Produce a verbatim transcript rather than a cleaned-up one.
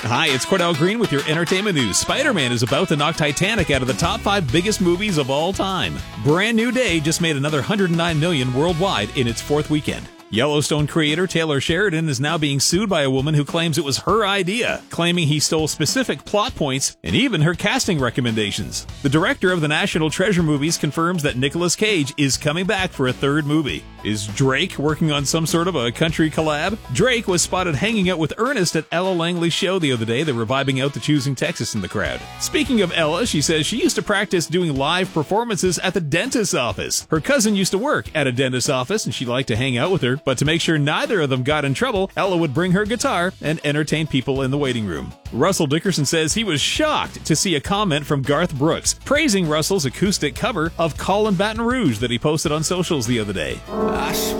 Hi, it's Cordell Green with your entertainment news. Spider-Man is about to knock Titanic out of the top five biggest movies of all time. Brand New Day just made another one hundred nine million dollars worldwide in its fourth weekend. Yellowstone creator Taylor Sheridan is now being sued by a woman who claims it was her idea, claiming he stole specific plot points and even her casting recommendations. The director of the National Treasure movies confirms that Nicolas Cage is coming back for a third movie. Is Drake working on some sort of a country collab? Drake was spotted hanging out with Ernest at Ella Langley's show the other day. They were vibing out to Choosing Texas in the crowd. Speaking of Ella, she says she used to practice doing live performances at the dentist's office. Her cousin used to work at a dentist's office and she liked to hang out with her, but to make sure neither of them got in trouble, Ella would bring her guitar and entertain people in the waiting room. Russell Dickerson says he was shocked to see a comment from Garth Brooks praising Russell's acoustic cover of Callin' Baton Rouge that he posted on socials the other day. I